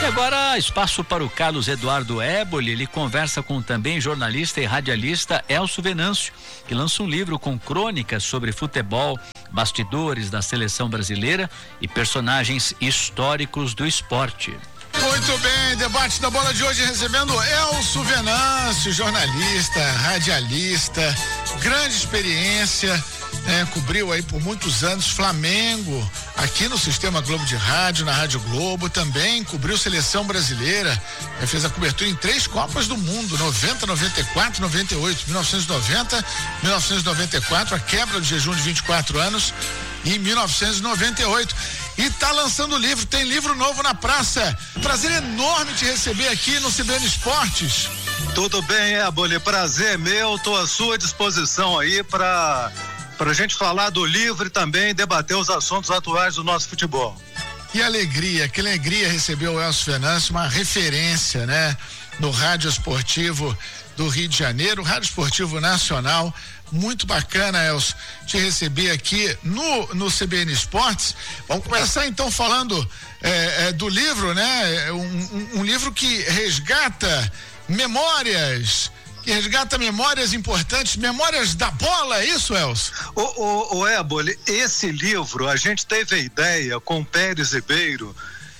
E agora, espaço para o Carlos Eduardo Éboli. Ele conversa com também jornalista e radialista Elcio Venâncio, que lança um livro com crônicas sobre futebol, bastidores da seleção brasileira e personagens históricos do esporte. Muito bem, debate da bola de hoje recebendo Elcio Venâncio, jornalista, radialista, grande experiência, cobriu aí por muitos anos Flamengo, aqui no Sistema Globo de Rádio, na Rádio Globo, também cobriu seleção brasileira, fez a cobertura em 3 Copas do Mundo, 90, 94, 98, 1990, 1994, a quebra do jejum de 24 anos e 1998. E tá lançando livro, tem livro novo na praça. Prazer enorme te receber aqui no CBN Esportes. Tudo bem, Éboli, prazer meu, tô à sua disposição aí pra gente falar do livro e também debater os assuntos atuais do nosso futebol. Que alegria receber o Elcio Venâncio, uma referência, né? No rádio esportivo do Rio de Janeiro, rádio esportivo nacional. Muito bacana, Elcio, te receber aqui no CBN Esportes. Vamos começar então falando do livro, né? Um livro que resgata memórias importantes, memórias da bola, é isso, Elcio? O Éboli, esse livro a gente teve a ideia com o Pérez Ribeiro,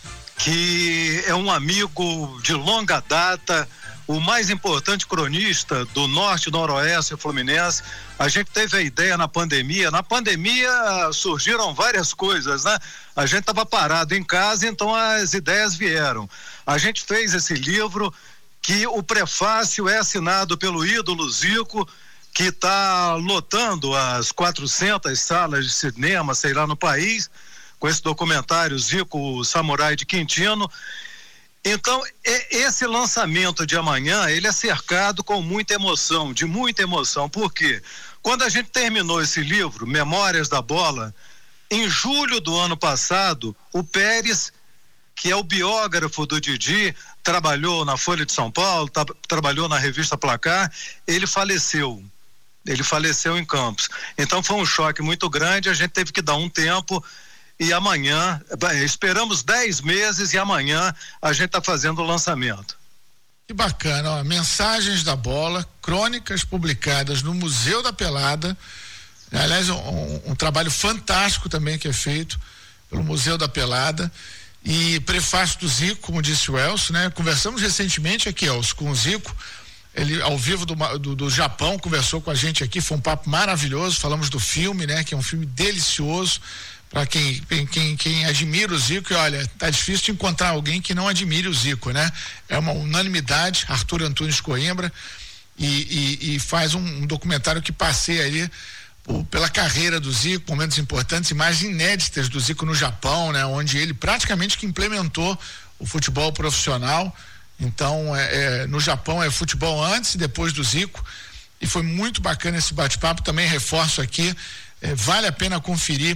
que é um amigo de longa data, o mais importante cronista do Norte, Noroeste Fluminense. A gente teve a ideia na pandemia surgiram várias coisas, né? A gente estava parado em casa, então as ideias vieram. A gente fez esse livro, que o prefácio é assinado pelo ídolo Zico, que está lotando as 400 salas de cinema, sei lá, no país, com esse documentário Zico, o Samurai de Quintino. Então, esse lançamento de amanhã, ele é cercado com muita emoção, de muita emoção. Por quê? Quando a gente terminou esse livro, Memórias da Bola, em julho do ano passado, o Pérez, que é o biógrafo do Didi, trabalhou na Folha de São Paulo, trabalhou na revista Placar, ele faleceu em Campos. Então foi um choque muito grande, a gente teve que dar um tempo. E amanhã, esperamos 10 meses e amanhã a gente está fazendo o lançamento. Que bacana, ó, Mensagens da Bola, crônicas publicadas no Museu da Pelada. Aliás, um trabalho fantástico também que é feito pelo Museu da Pelada. E prefácio do Zico, como disse o Elcio, né? Conversamos recentemente aqui, Elcio, com o Zico. Ele, ao vivo do Japão, conversou com a gente aqui, foi um papo maravilhoso. Falamos do filme, né? Que é um filme delicioso. Para quem admira o Zico, e olha, tá difícil de encontrar alguém que não admire o Zico, né? É uma unanimidade, Arthur Antunes Coimbra, e faz um documentário que passeia ali pela carreira do Zico, momentos importantes, imagens inéditas do Zico no Japão, né? Onde ele praticamente que implementou o futebol profissional. Então, no Japão é futebol antes e depois do Zico, e foi muito bacana esse bate-papo. Também reforço aqui, vale a pena conferir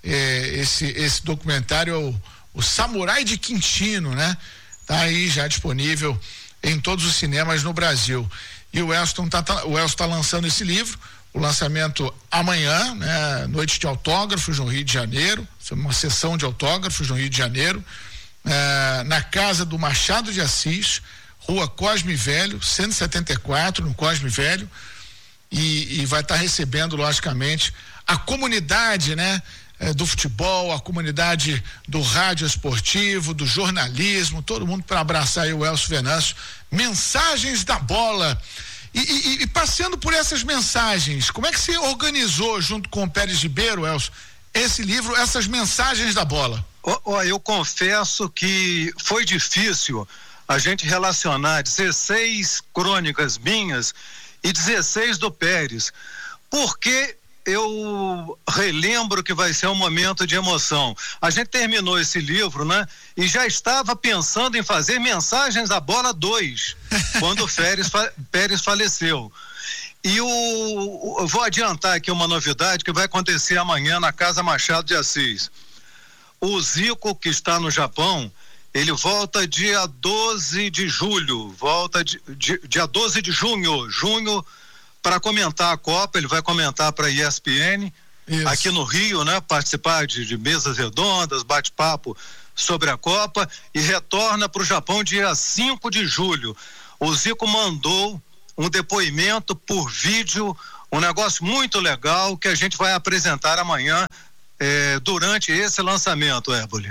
esse documentário, o Samurai de Quintino, né? Tá aí já disponível em todos os cinemas no Brasil. E o Elcio tá lançando esse livro, o lançamento amanhã, né? Noite de autógrafos no Rio de Janeiro, uma sessão de autógrafos no Rio de Janeiro, na casa do Machado de Assis, Rua Cosme Velho, 174, no Cosme Velho, e vai estar recebendo, logicamente, a comunidade, né? Do futebol, a comunidade do rádio esportivo, do jornalismo, todo mundo para abraçar aí o Elcio Venâncio. Mensagens da Bola. E passeando por essas mensagens, como é que você organizou junto com o Pérez Ribeiro, Elcio, esse livro, essas mensagens da bola? Eu confesso que foi difícil a gente relacionar 16 crônicas minhas e 16 do Pérez, porque eu relembro que vai ser um momento de emoção. A gente terminou esse livro, né? E já estava pensando em fazer Mensagens da Bola 2, quando o Pérez faleceu. E eu vou adiantar aqui uma novidade que vai acontecer amanhã na Casa Machado de Assis. O Zico, que está no Japão, ele volta dia 12 de julho, dia 12 de junho, para comentar a Copa. Ele vai comentar para a ESPN, aqui no Rio, né? Participar de mesas redondas, bate-papo sobre a Copa e retorna para o Japão dia 5 de julho. O Zico mandou um depoimento por vídeo, um negócio muito legal que a gente vai apresentar amanhã durante esse lançamento, Éboli.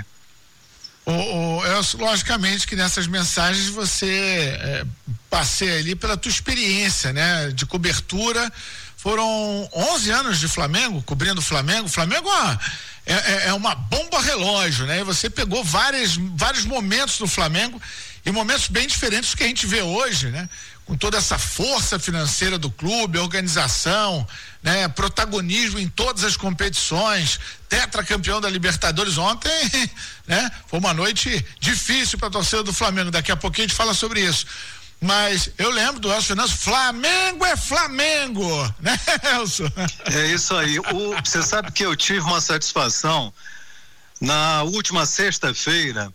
Logicamente que nessas mensagens você passeia ali pela tua experiência, né? De cobertura. Foram 11 anos de Flamengo, cobrindo o Flamengo. O Flamengo é uma bomba relógio, né? E você pegou vários momentos do Flamengo e momentos bem diferentes do que a gente vê hoje, né? Com toda essa força financeira do clube, organização, né? Protagonismo em todas as competições, tetracampeão da Libertadores ontem, né? Foi uma noite difícil para a torcida do Flamengo, daqui a pouquinho a gente fala sobre isso. Mas eu lembro do Elcio Venâncio, Flamengo é Flamengo, né, Elcio? É isso aí. Você sabe que eu tive uma satisfação na última sexta-feira.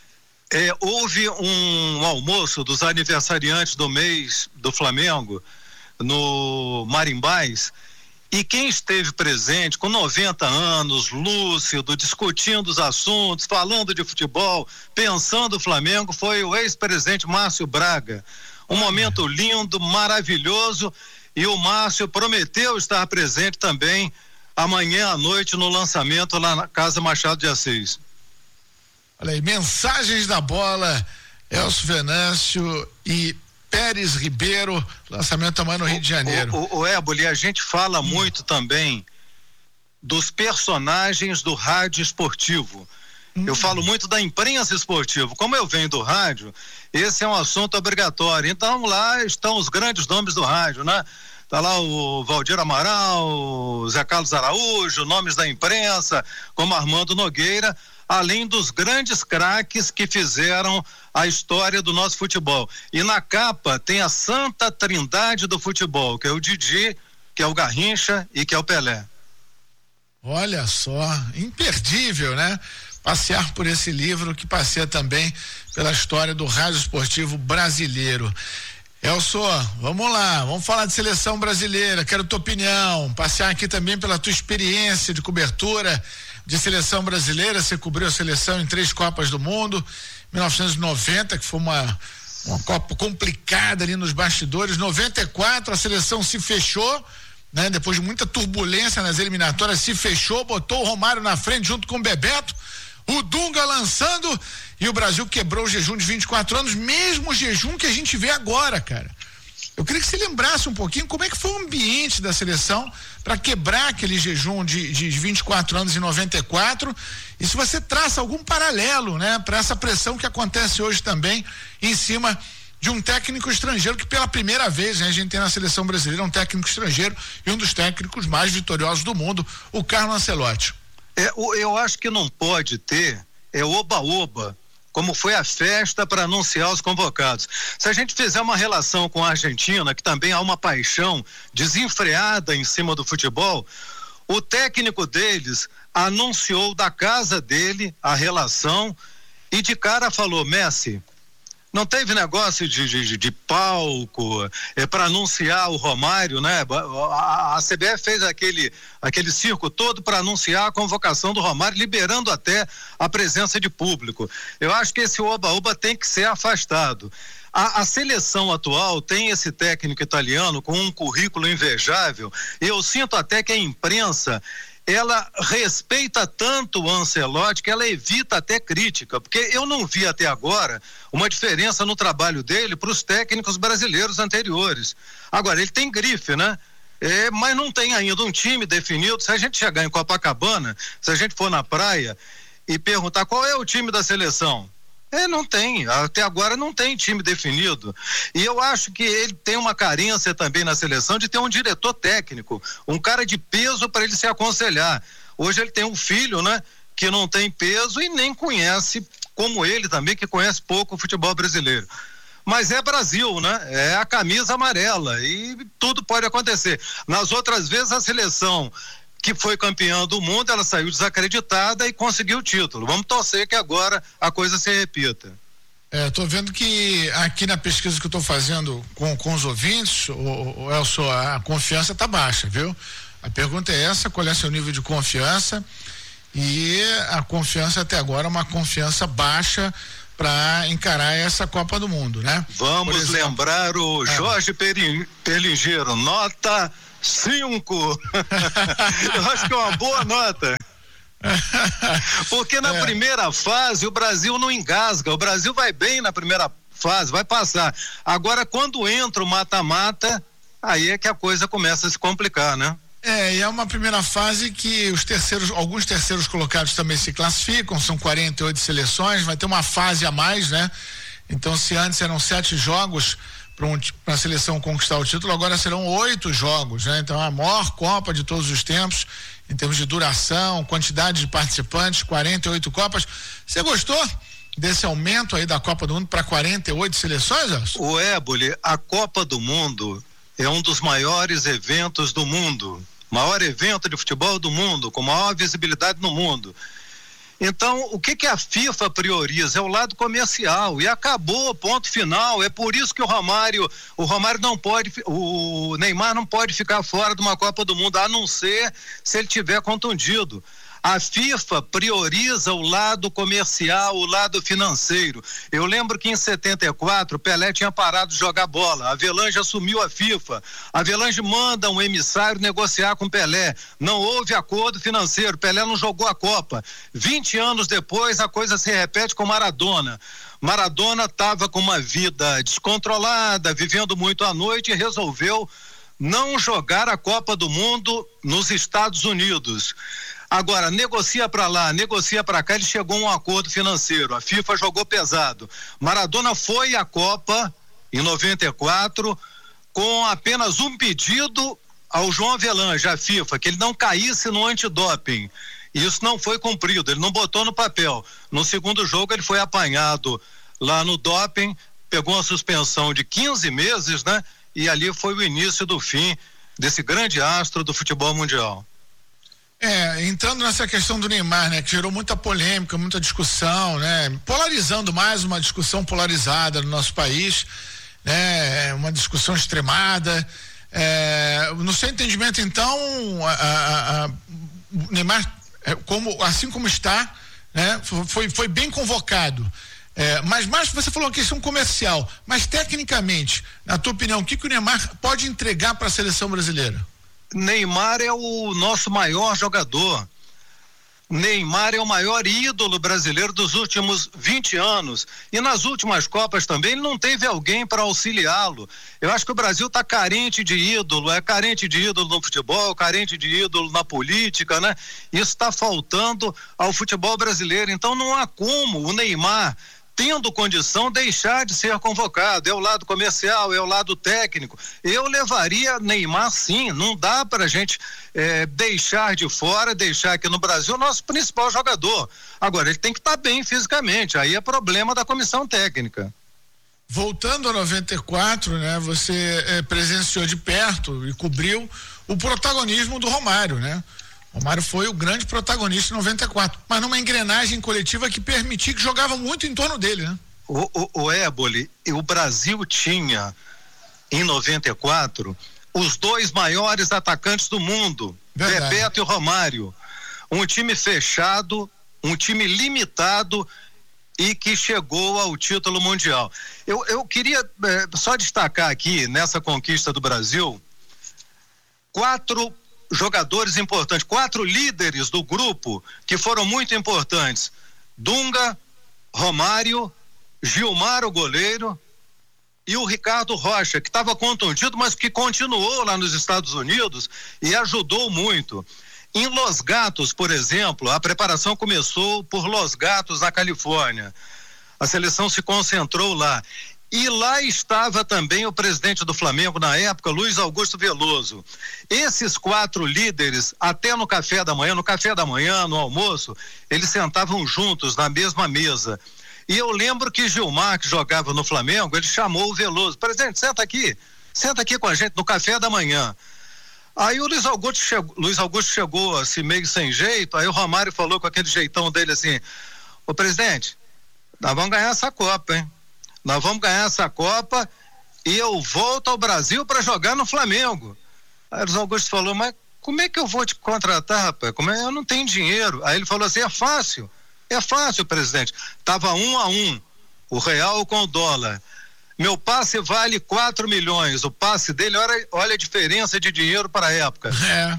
Houve um almoço dos aniversariantes do mês do Flamengo no Marimbás, e quem esteve presente com 90 anos, lúcido, discutindo os assuntos, falando de futebol, pensando o Flamengo, foi o ex-presidente Márcio Braga. Um momento lindo, maravilhoso, e o Márcio prometeu estar presente também amanhã à noite no lançamento lá na Casa Machado de Assis. Olha aí, mensagens da bola, Elcio Venâncio e Pérez Ribeiro, lançamento amanhã no Rio de Janeiro. O Éboli, a gente fala muito também dos personagens do rádio esportivo. Eu falo muito da imprensa esportiva. Como eu venho do rádio, esse é um assunto obrigatório. Então lá estão os grandes nomes do rádio, né? Tá lá o Valdir Amaral, o Zé Carlos Araújo, nomes da imprensa, como Armando Nogueira, além dos grandes craques que fizeram a história do nosso futebol. E na capa tem a Santa Trindade do futebol, que é o Didi, que é o Garrincha e que é o Pelé. Olha só, imperdível, né? Passear por esse livro que passeia também pela história do rádio esportivo brasileiro. Elcio, vamos lá, vamos falar de seleção brasileira, quero tua opinião, passear aqui também pela tua experiência de cobertura de seleção brasileira. Você cobriu a seleção em 3 Copas do Mundo, 1990, que foi uma Copa complicada ali nos bastidores. 94 a seleção se fechou, né? Depois de muita turbulência nas eliminatórias, se fechou, botou o Romário na frente junto com o Bebeto, o Dunga lançando, e o Brasil quebrou o jejum de 24 anos, mesmo jejum que a gente vê agora, cara. Eu queria que você lembrasse um pouquinho como é que foi o ambiente da seleção para quebrar aquele jejum de 24 anos em 94, e se você traça algum paralelo, né, para essa pressão que acontece hoje também em cima de um técnico estrangeiro, que pela primeira vez, né, a gente tem na seleção brasileira um técnico estrangeiro e um dos técnicos mais vitoriosos do mundo, o Carlo Ancelotti. Eu acho que não pode ter oba-oba, como foi a festa para anunciar os convocados. Se a gente fizer uma relação com a Argentina, que também há uma paixão desenfreada em cima do futebol, o técnico deles anunciou da casa dele a relação e de cara falou: Messi, não teve negócio de palco para anunciar o Romário, né? A CBF fez aquele circo todo para anunciar a convocação do Romário, liberando até a presença de público. Eu acho que esse oba-oba tem que ser afastado. A seleção atual tem esse técnico italiano com um currículo invejável, e eu sinto até que a imprensa, ela respeita tanto o Ancelotti que ela evita até crítica, porque eu não vi até agora uma diferença no trabalho dele para os técnicos brasileiros anteriores. Agora, ele tem grife, né? Mas não tem ainda um time definido. Se a gente chegar em Copacabana, se a gente for na praia e perguntar qual é o time da seleção, não tem, até agora não tem time definido. E eu acho que ele tem uma carência também na seleção de ter um diretor técnico, um cara de peso para ele se aconselhar. Hoje ele tem um filho, né, que não tem peso e nem conhece, como ele também, que conhece pouco o futebol brasileiro. Mas é Brasil, né? É a camisa amarela e tudo pode acontecer. Nas outras vezes a seleção que foi campeã do mundo, ela saiu desacreditada e conseguiu o título. Vamos torcer que agora a coisa se repita. Tô vendo que aqui na pesquisa que eu tô fazendo com os ouvintes, o Elcio, a confiança tá baixa, viu? A pergunta é essa: qual é seu nível de confiança? E a confiança até agora é uma confiança baixa para encarar essa Copa do Mundo, né? Vamos lembrar o Jorge Perlingeiro, nota 5. Eu acho que é uma boa nota. Porque na primeira fase o Brasil não engasga, o Brasil vai bem na primeira fase, vai passar. Agora, quando entra o mata-mata, aí é que a coisa começa a se complicar, né? E é uma primeira fase que alguns terceiros colocados também se classificam, são 48 seleções, vai ter uma fase a mais, né? Então, se antes eram 7 jogos para a seleção conquistar o título, agora serão 8 jogos, né? Então, a maior Copa de todos os tempos, em termos de duração, quantidade de participantes, 48 Copas. Você gostou desse aumento aí da Copa do Mundo para 48 seleções, Elcio? O Éboli, a Copa do Mundo é um dos maiores eventos do mundo, maior evento de futebol do mundo, com maior visibilidade no mundo. Então, o que a FIFA prioriza? É o lado comercial, e acabou, ponto final. É por isso que o Neymar não pode ficar fora de uma Copa do Mundo, a não ser se ele tiver contundido. A FIFA prioriza o lado comercial, o lado financeiro. Eu lembro que em 74 Pelé tinha parado de jogar bola. A Avelange assumiu a FIFA. A Avelange manda um emissário negociar com Pelé. Não houve acordo financeiro. Pelé não jogou a Copa. 20 anos depois a coisa se repete com Maradona. Maradona estava com uma vida descontrolada, vivendo muito à noite e resolveu não jogar a Copa do Mundo nos Estados Unidos. Agora, negocia para lá, negocia para cá, ele chegou a um acordo financeiro, a FIFA jogou pesado. Maradona foi à Copa em 94 com apenas um pedido ao João Avelange, à FIFA, que ele não caísse no antidoping. Isso não foi cumprido, ele não botou no papel. No segundo jogo ele foi apanhado lá no doping, pegou uma suspensão de 15 meses, né? E ali foi o início do fim desse grande astro do futebol mundial. Entrando nessa questão do Neymar, né, que gerou muita polêmica, muita discussão, né, polarizando mais uma discussão polarizada no nosso país, né, uma discussão extremada. No seu entendimento, então, o Neymar, assim como está, né, foi bem convocado. Mas mais você falou uma questão comercial, mas tecnicamente, na tua opinião, o que o Neymar pode entregar para a seleção brasileira? Neymar é o nosso maior jogador. Neymar é o maior ídolo brasileiro dos últimos 20 anos. E nas últimas Copas também ele não teve alguém para auxiliá-lo. Eu acho que o Brasil está carente de ídolo, carente de ídolo no futebol, carente de ídolo na política, né? Isso está faltando ao futebol brasileiro. Então não há como o Neymar, tendo condição, deixar de ser convocado. É o lado comercial, é o lado técnico. Eu levaria Neymar, sim. Não dá para a gente deixar de fora, deixar aqui no Brasil o nosso principal jogador. Agora, ele tem que estar bem fisicamente. Aí é problema da comissão técnica. Voltando a 94, né? Você presenciou de perto e cobriu o protagonismo do Romário, né? O Romário foi o grande protagonista em 94, mas numa engrenagem coletiva que permitia, que jogava muito em torno dele, né? O Éboli, o Brasil tinha em 94 os 2 maiores atacantes do mundo, verdade. Bebeto e Romário. Um time fechado, um time limitado e que chegou ao título mundial. Eu queria só destacar aqui, nessa conquista do Brasil, 4 jogadores importantes, 4 líderes do grupo que foram muito importantes: Dunga, Romário, Gilmar, o goleiro, e o Ricardo Rocha, que estava contundido, mas que continuou lá nos Estados Unidos e ajudou muito. Em Los Gatos, por exemplo, a preparação começou por Los Gatos, na Califórnia. A seleção se concentrou lá. E lá estava também o presidente do Flamengo na época, Luiz Augusto Veloso. Esses 4 líderes, até no café da manhã, no almoço, eles sentavam juntos na mesma mesa. E eu lembro que Gilmar, que jogava no Flamengo, ele chamou o Veloso: presidente, senta aqui com a gente no café da manhã. Aí o Luiz Augusto chegou assim meio sem jeito, aí o Romário falou com aquele jeitão dele assim: ô presidente, nós vamos ganhar essa Copa, hein? Nós vamos ganhar essa Copa e eu volto ao Brasil para jogar no Flamengo. Aí o Luiz Augusto falou: mas como é que eu vou te contratar, rapaz? Eu não tenho dinheiro. Aí ele falou assim, é fácil, presidente. Tava 1-1, o real com o dólar. Meu passe vale 4 milhões. O passe dele, olha a diferença de dinheiro para a época.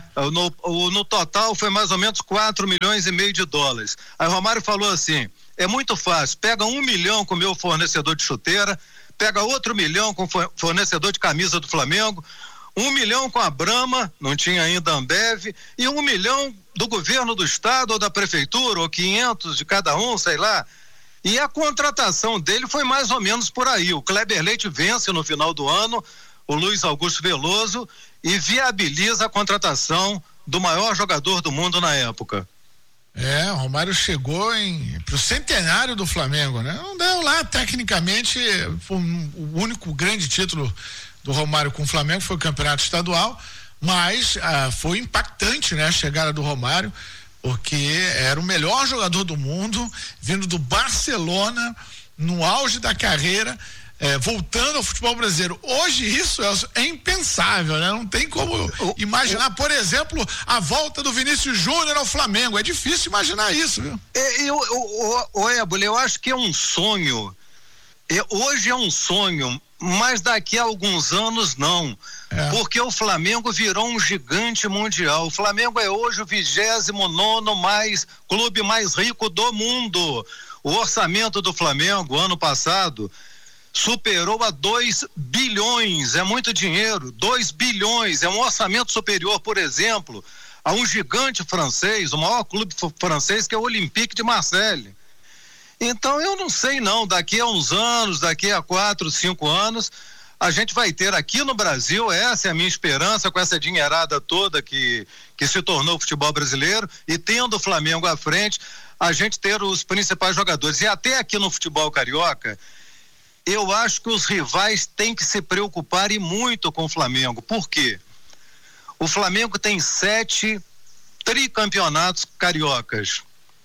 No total foi mais ou menos 4 milhões e meio de dólares. Aí o Romário falou assim, é muito fácil, pega 1 milhão com o meu fornecedor de chuteira, pega outro 1 milhão com o fornecedor de camisa do Flamengo, 1 milhão com a Brahma, não tinha ainda a Ambev, e 1 milhão do governo do estado ou da prefeitura, ou 500 de cada um, sei lá. E a contratação dele foi mais ou menos por aí. O Kleber Leite vence no final do ano, o Luiz Augusto Veloso, e viabiliza a contratação do maior jogador do mundo na época. O Romário chegou pro centenário do Flamengo, né? Não deu lá, tecnicamente, foi o único grande título do Romário com o Flamengo foi o campeonato estadual, mas foi impactante, né? A chegada do Romário, porque era o melhor jogador do mundo, vindo do Barcelona, no auge da carreira, voltando ao futebol brasileiro. Hoje isso é impensável, né? Não tem como imaginar, por exemplo, a volta do Vinícius Júnior ao Flamengo. É difícil imaginar isso, viu? Ébole, eu acho que é um sonho. Hoje é um sonho, mas daqui a alguns anos não. Porque o Flamengo virou um gigante mundial. O Flamengo é hoje o 29º clube mais rico do mundo. O orçamento do Flamengo, ano passado, superou a 2 bilhões, é muito dinheiro, 2 bilhões, é um orçamento superior, por exemplo, a um gigante francês, o maior clube francês, que é o Olympique de Marseille. Então eu não sei não, daqui a uns anos, daqui a 4, 5 anos, a gente vai ter aqui no Brasil, essa é a minha esperança, com essa dinheirada toda que se tornou o futebol brasileiro, e tendo o Flamengo à frente, a gente ter os principais jogadores. E até aqui no futebol carioca, eu acho que os rivais têm que se preocupar e muito com o Flamengo. Por quê? O Flamengo tem 7 tricampeonatos cariocas.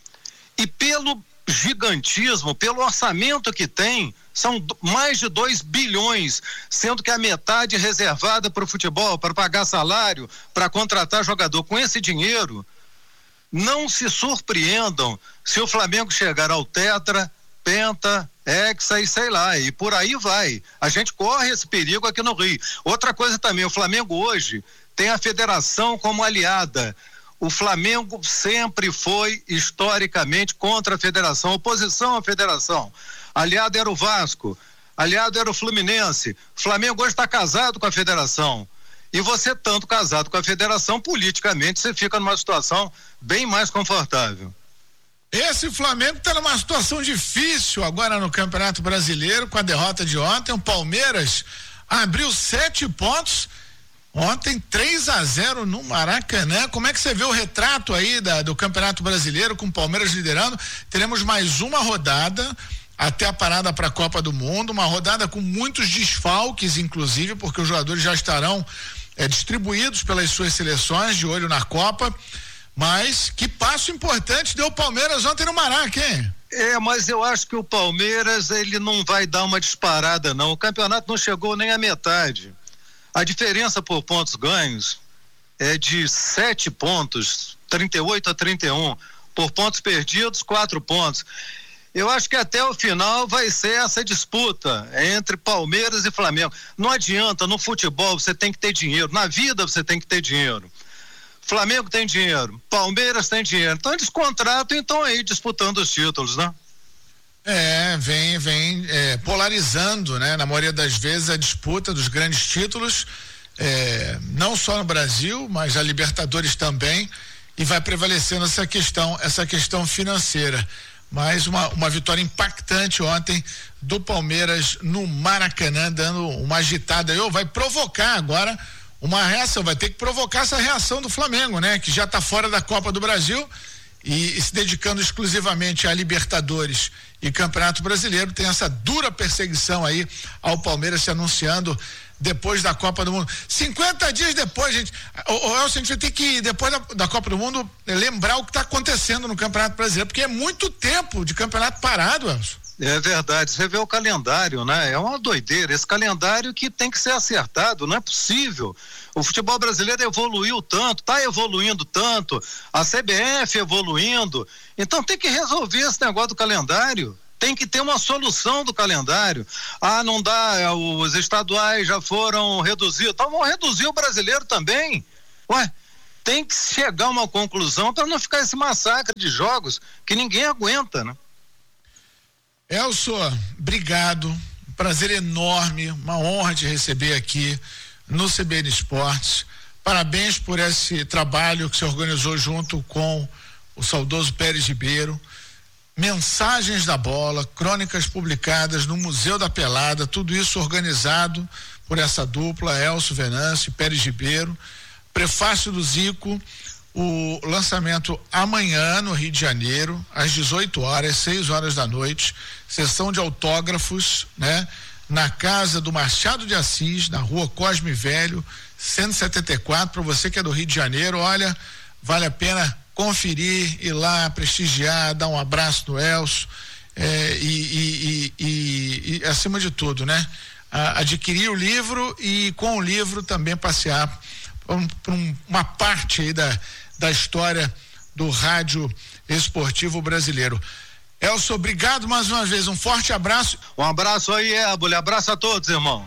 E pelo gigantismo, pelo orçamento que tem, são mais de 2 bilhões, sendo que a metade reservada para o futebol, para pagar salário, para contratar jogador. Com esse dinheiro, não se surpreendam se o Flamengo chegar ao tetra, penta, hexa e sei lá, e por aí vai. A gente corre esse perigo aqui no Rio. Outra coisa também, o Flamengo hoje tem a federação como aliada. O Flamengo sempre foi historicamente contra a federação, oposição à federação. Aliado era o Vasco, aliado era o Fluminense. O Flamengo hoje está casado com a federação. E você, tanto casado com a federação, politicamente você fica numa situação bem mais confortável. Esse Flamengo está numa situação difícil agora no Campeonato Brasileiro, com a derrota de ontem. O Palmeiras abriu 7 pontos ontem, 3-0 no Maracanã. Como é que você vê o retrato aí do Campeonato Brasileiro, com o Palmeiras liderando? Teremos mais uma rodada até a parada para a Copa do Mundo, uma rodada com muitos desfalques, inclusive, porque os jogadores já estarão distribuídos pelas suas seleções, de olho na Copa. Mas que passo importante deu o Palmeiras ontem no Maracanã, hein? Mas eu acho que o Palmeiras, ele não vai dar uma disparada, não. O campeonato não chegou nem à metade. A diferença por pontos ganhos é de 7 pontos, 38-31. Por pontos perdidos, 4 pontos. Eu acho que até o final vai ser essa disputa entre Palmeiras e Flamengo. Não adianta, no futebol você tem que ter dinheiro, na vida você tem que ter dinheiro. Flamengo tem dinheiro, Palmeiras tem dinheiro, então eles contratam e estão aí disputando os títulos, né? Vem polarizando, né? Na maioria das vezes a disputa dos grandes títulos, não só no Brasil, mas a Libertadores também, e vai prevalecendo essa questão financeira. Mas uma vitória impactante ontem do Palmeiras no Maracanã, dando uma agitada. Vai provocar agora uma reação, vai ter que provocar essa reação do Flamengo, né? Que já está fora da Copa do Brasil e se dedicando exclusivamente a Libertadores e Campeonato Brasileiro. Tem essa dura perseguição aí ao Palmeiras, se anunciando depois da Copa do Mundo. 50 dias depois, gente. Elcio, a gente vai ter que, depois da Copa do Mundo, lembrar o que está acontecendo no Campeonato Brasileiro, porque é muito tempo de campeonato parado, Elcio. É verdade, você vê o calendário, né? É uma doideira, esse calendário que tem que ser acertado, não é possível. O futebol brasileiro evoluiu tanto, está evoluindo tanto, a CBF evoluindo, então tem que resolver esse negócio do calendário, tem que ter uma solução do calendário. Não dá, os estaduais já foram reduzidos, então vão reduzir o brasileiro também. Tem que chegar a uma conclusão para não ficar esse massacre de jogos que ninguém aguenta, né? Elcio, obrigado, prazer enorme, uma honra te receber aqui no CBN Esportes. Parabéns por esse trabalho que você organizou junto com o saudoso Pérez Ribeiro. Mensagens da Bola, crônicas publicadas no Museu da Pelada, tudo isso organizado por essa dupla, Elcio Venâncio e Pérez Ribeiro. Prefácio do Zico, o lançamento amanhã no Rio de Janeiro, às 18 horas, 6 horas da noite, sessão de autógrafos, né? Na casa do Machado de Assis, na rua Cosme Velho, 174, para você que é do Rio de Janeiro, olha, vale a pena conferir, ir lá, prestigiar, dar um abraço no Elcio, e acima de tudo, né? Adquirir o livro e com o livro também passear por uma parte aí da história do rádio esportivo brasileiro. Elcio, obrigado mais uma vez, um forte abraço. Um abraço aí, Éboli, abraço a todos, irmão.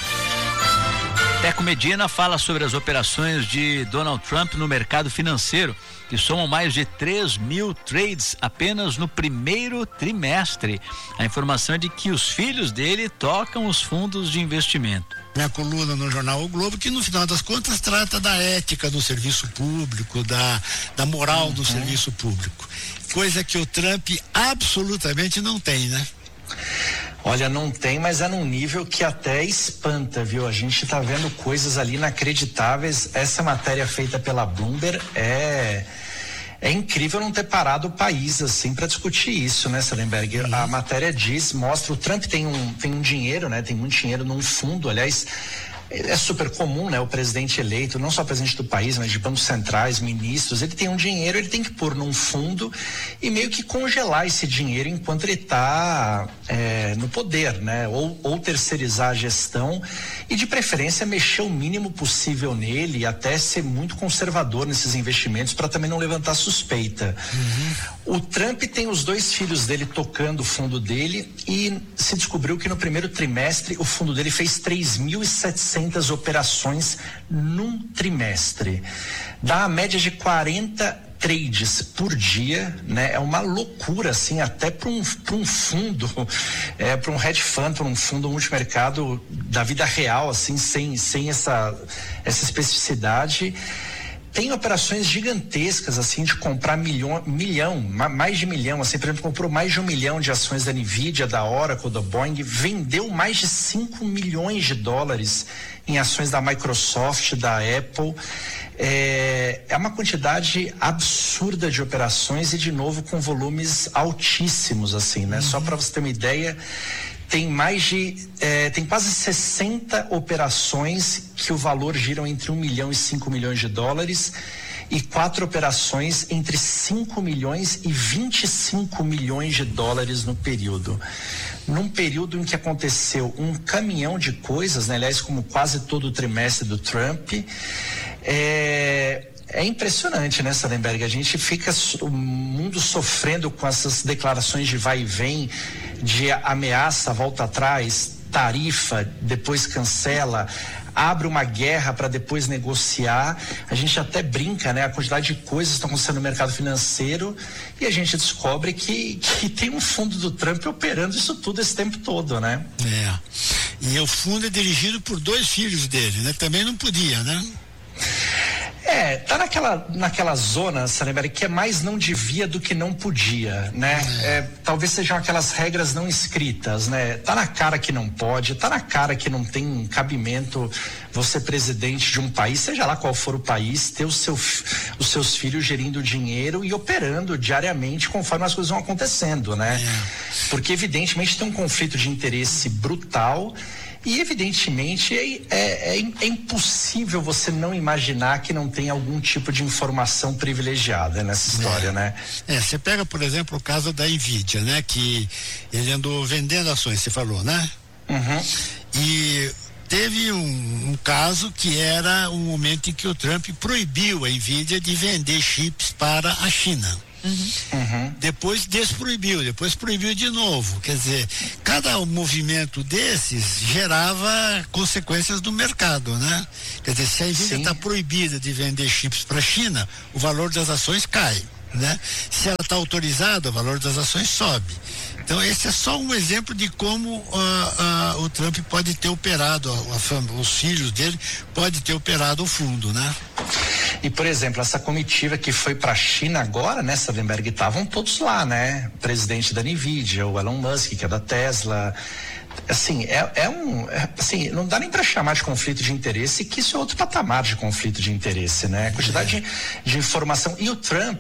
Teco Medina fala sobre as operações de Donald Trump no mercado financeiro, que somam mais de 3.000 trades apenas no primeiro trimestre. A informação é de que os filhos dele tocam os fundos de investimento. Minha coluna no jornal O Globo, que no final das contas trata da ética do serviço público, da moral do serviço público. Coisa que o Trump absolutamente não tem, né? Olha, não tem, mas é num nível que até espanta, viu? A gente tá vendo coisas ali inacreditáveis. Essa matéria feita pela Bloomberg é incrível não ter parado o país assim para discutir isso, né, Salenberg? A matéria mostra, o Trump tem um dinheiro, né? Tem muito dinheiro num fundo, aliás, é super comum, né? O presidente eleito, não só presidente do país, mas de bancos centrais, ministros, ele tem um dinheiro, ele tem que pôr num fundo e meio que congelar esse dinheiro enquanto ele está no poder, né? Ou terceirizar a gestão e de preferência mexer o mínimo possível nele e até ser muito conservador nesses investimentos para também não levantar suspeita. O Trump tem os 2 filhos dele tocando o fundo dele e se descobriu que no primeiro trimestre o fundo dele fez 3.700 operações num trimestre. Dá a média de 40 trades por dia, né? É uma loucura, assim, até para um fundo, para um hedge fund, para um fundo multimercado da vida real, assim, sem essa especificidade. Tem operações gigantescas, assim, de comprar mais de milhão, assim, por exemplo, comprou mais de 1 milhão de ações da Nvidia, da Oracle, da Boeing, vendeu mais de 5 milhões de dólares em ações da Microsoft, da Apple. É uma quantidade absurda de operações e, de novo, com volumes altíssimos, assim, né? Só para você ter uma ideia, tem tem quase 60 operações que o valor giram entre 1 milhão e 5 milhões de dólares e 4 operações entre 5 milhões e 25 milhões de dólares no período. Num período em que aconteceu um caminhão de coisas, né? Aliás, como quase todo o trimestre do Trump, é impressionante, né, Salenberg? A gente fica o mundo sofrendo com essas declarações de vai e vem, de ameaça, volta atrás, tarifa, depois cancela, abre uma guerra para depois negociar. A gente até brinca, né? A quantidade de coisas que estão acontecendo no mercado financeiro e a gente descobre que tem um fundo do Trump operando isso tudo esse tempo todo, né? E o fundo é dirigido por 2 filhos dele, né? Também não podia, né? Tá naquela zona, Salenberg, que é mais não devia do que não podia, né? Talvez sejam aquelas regras não escritas, né? Tá na cara que não pode, tá na cara que não tem cabimento você presidente de um país, seja lá qual for o país, ter os seus filhos gerindo dinheiro e operando diariamente conforme as coisas vão acontecendo, né? Porque evidentemente tem um conflito de interesse brutal. E evidentemente é impossível você não imaginar que não tenha tem algum tipo de informação privilegiada nessa história, né? Você pega, por exemplo, o caso da Nvidia, né? Que ele andou vendendo ações, você falou, né? Uhum. E teve um caso que era um momento em que o Trump proibiu a Nvidia de vender chips para a China. Uhum. Depois desproibiu, depois proibiu de novo. Quer dizer, cada movimento desses gerava consequências do mercado, né? Quer dizer, se a Nvidia está proibida de vender chips para a China, o valor das ações cai, né? Se ela está autorizada, o valor das ações sobe. Então esse é só um exemplo de como o Trump pode ter operado, os filhos dele pode ter operado o fundo, né? E, por exemplo, essa comitiva que foi para a China agora, né, Savenberg, estavam todos lá, né? O presidente da Nvidia, o Elon Musk, que é da Tesla. Assim, assim, não dá nem para chamar de conflito de interesse, que isso é outro patamar de conflito de interesse, né? A quantidade de informação. E o Trump,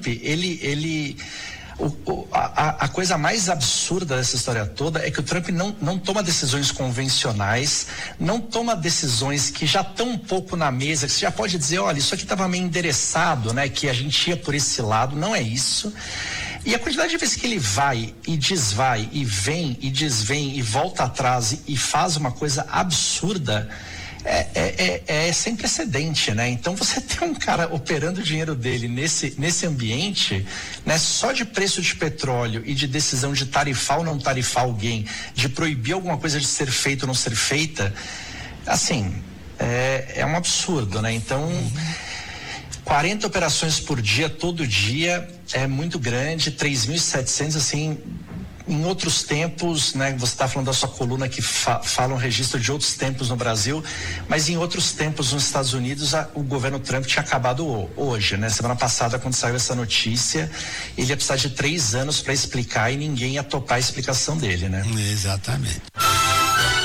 a coisa mais absurda dessa história toda é que o Trump não toma decisões convencionais, não toma decisões que já estão um pouco na mesa, que você já pode dizer, olha, isso aqui estava meio endereçado, né? Que a gente ia por esse lado, não é isso. E a quantidade de vezes que ele vai e desvai, e vem e desvém, e volta atrás e faz uma coisa absurda, é sem precedente, né? Então você tem um cara operando o dinheiro dele nesse ambiente, né? Só de preço de petróleo e de decisão de tarifar ou não tarifar alguém, de proibir alguma coisa de ser feita ou não ser feita, assim, é um absurdo, né? Então, 40 operações por dia, todo dia, é muito grande, 3.700, assim. Em outros tempos, né, você está falando da sua coluna que fala um registro de outros tempos no Brasil, mas em outros tempos nos Estados Unidos o governo Trump tinha acabado hoje, né? Semana passada, quando saiu essa notícia, ele ia precisar de 3 anos para explicar e ninguém ia topar a explicação dele, né? Exatamente.